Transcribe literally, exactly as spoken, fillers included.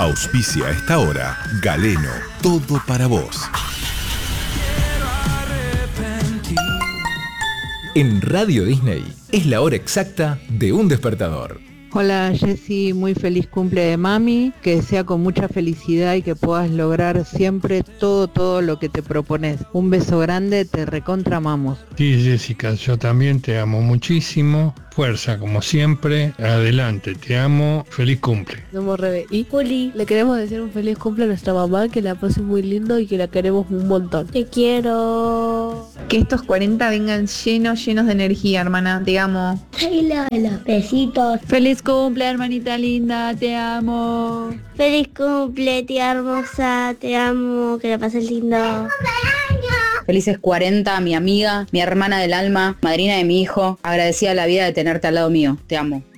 Auspicia a esta hora Galeno, todo para vos. En Radio Disney es la hora exacta de un despertador. Hola Jessy, muy feliz cumple de mami, que sea con mucha felicidad y que puedas lograr siempre todo, todo lo que te propones. Un beso grande, te recontramamos. Sí, Jessica, yo también te amo muchísimo. Fuerza, como siempre. Adelante, te amo. Feliz cumple. Somos Rebe y Juli. Le queremos decir un feliz cumple a nuestra mamá, que la pase muy lindo y que la queremos un montón. Te quiero. Que estos cuarenta vengan llenos, llenos de energía, hermana. Te amo. Sheila de los besitos. Feliz cumple, hermanita linda. Te amo. Feliz cumple, tía hermosa. Te amo. Que la pases lindo. Felices cuarenta, mi amiga, mi hermana del alma, madrina de mi hijo. Agradecida a la vida de tenerte al lado mío. Te amo.